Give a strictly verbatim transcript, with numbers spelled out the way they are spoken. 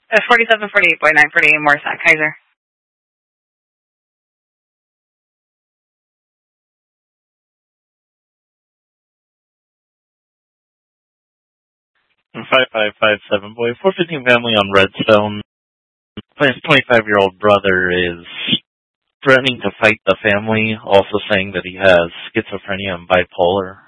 Uh, forty-seven forty-eight point nine forty-eight Morris at Kaiser. five five five seven boy, four fifteen family on Redstone. His twenty-five-year-old brother is threatening to fight the family, also saying that he has schizophrenia and bipolar.